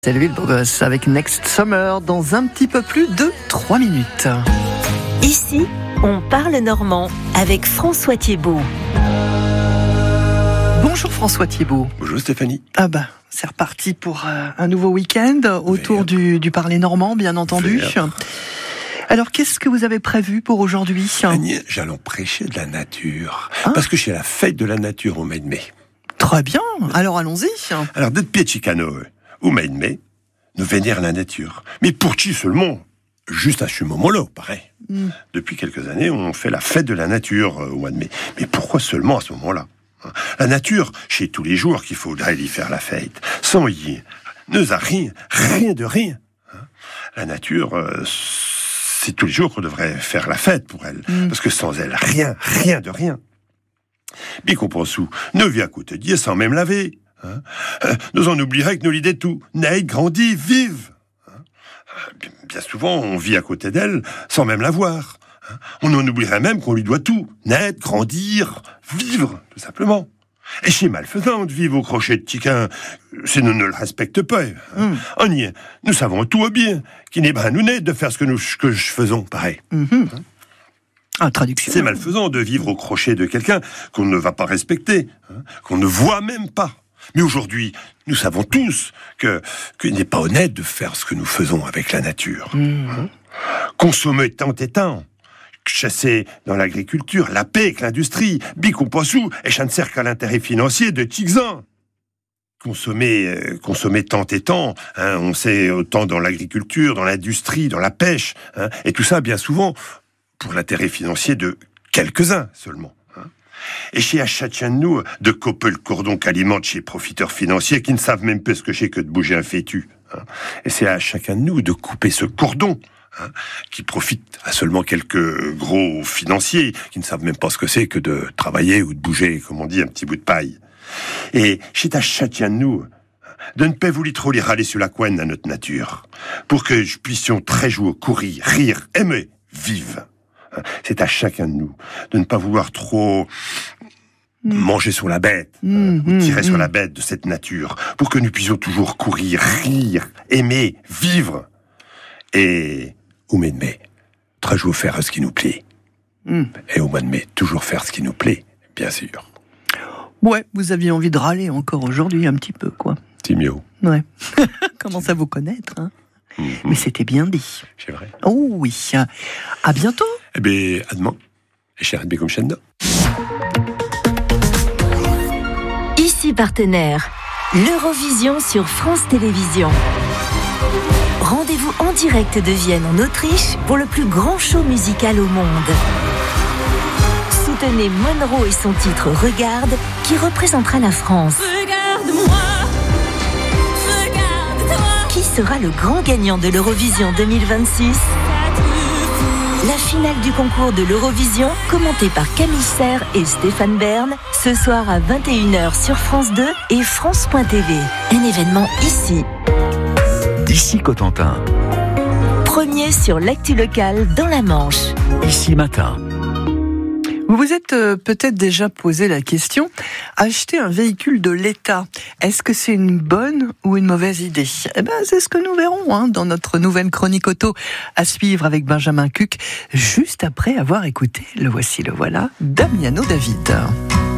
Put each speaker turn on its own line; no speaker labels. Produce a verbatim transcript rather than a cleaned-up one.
C'est le Villebeau-Gosse avec Next Summer dans un petit peu plus de trois minutes.
Ici, on parle normand avec François Thiebaud.
Bonjour François Thiebaud.
Bonjour Stéphanie.
Ah bah, c'est reparti pour euh, un nouveau week-end autour du, du parler normand, bien entendu. Vert. Alors, qu'est-ce que vous avez prévu pour aujourd'hui ?
Agnès, j'allons prêcher de la nature.
Ah.
Parce que c'est la fête de la nature au mois de mai.
Très bien, alors allons-y.
Alors, de Pietchicano, au mois de mai, nous vénère la nature. Mais pour qui seulement ? Juste à ce moment-là, pareil. Mm. Depuis quelques années, on fait la fête de la nature au mois de mai. Mais pourquoi seulement à ce moment-là ? La nature, chez tous les jours qu'il faudrait y faire la fête. Sans y, ne a rien, rien de rien. La nature, c'est tous les jours qu'on devrait faire la fête pour elle. Mm. Parce que sans elle, rien, rien de rien. Bien qu'on pense où, ne vient à côté d'y sans même laver. Hein euh, nous en oublierait que nos l'idée de tout. Naît, grandit, vive. Hein euh, bien souvent, on vit à côté d'elle sans même la voir. Hein on en oublierait même qu'on lui doit tout. Naître, grandir, vivre, tout simplement. Et c'est malfaisant de vivre au crochet de Tiquin, si nous ne le respectons pas. Hein mm. On y est. Nous savons tout bien, qu'il n'est pas nous net de faire ce que nous ce que faisons, pareil.
Mm-hmm. Hein Ah, traduction.
C'est malfaisant de vivre au crochet de quelqu'un qu'on ne va pas respecter, hein, qu'on ne voit même pas. Mais aujourd'hui, nous savons tous que qu'il n'est pas honnête de faire ce que nous faisons avec la nature. Mmh. Hein consommer tant et tant, chasser dans l'agriculture, la paix avec l'industrie, bicou poissou, et ça ne sert qu'à l'intérêt financier de Tixan. Consommer, euh, consommer tant et tant, hein, on sait autant dans l'agriculture, dans l'industrie, dans la pêche, hein, et tout ça bien souvent pour l'intérêt financier de quelques-uns seulement. Hein. Et chez à chacun de nous de couper le cordon qu'alimente chez profiteurs financiers qui ne savent même pas ce que c'est que de bouger un fétu. Hein. Et c'est à chacun de nous de couper ce cordon hein, qui profite à seulement quelques gros financiers qui ne savent même pas ce que c'est que de travailler ou de bouger, comme on dit, un petit bout de paille. Et c'est à chacun de nous de ne pas vouloir trop les râler sur la couenne à notre nature pour que nous puissions très jouer, courir, rire, aimer, vivre. C'est à chacun de nous de ne pas vouloir trop mmh. manger sur la bête, mmh, ou tirer mmh. sur la bête de cette nature, pour que nous puissions toujours courir, rire, aimer, vivre. Et au mois de mai, toujours faire ce qui nous plaît. Mmh. Et au mois de mai, toujours faire ce qui nous plaît, bien sûr.
Ouais, vous aviez envie de râler encore aujourd'hui un petit peu, quoi.
C'est mieux.
Ouais. Commence à vous connaître, hein. Mmh. Mais c'était bien dit.
C'est vrai.
Oh oui. À bientôt.
Eh bien, à demain. Et cher Edbé comme Chenda.
Ici partenaire, l'Eurovision sur France Télévisions. Rendez-vous en direct de Vienne en Autriche pour le plus grand show musical au monde. Soutenez Monroe et son titre Regarde qui représentera la France.
Regarde-moi.
Qui sera le grand gagnant de l'Eurovision deux mille vingt-six ? La finale du concours de l'Eurovision, commentée par Camille Serre et Stéphane Bern, ce soir à vingt et une heures sur France deux et France point T V. Un événement ici.
Ici Cotentin.
Premier sur l'actu locale dans la Manche.
Ici Matin.
Vous vous êtes euh, peut-être déjà posé la question, acheter un véhicule de l'État, est-ce que c'est une bonne ou une mauvaise idée ? Eh ben, c'est ce que nous verrons hein, dans notre nouvelle chronique auto à suivre avec Benjamin Cuc, juste après avoir écouté Le Voici le Voilà d'Amiano David.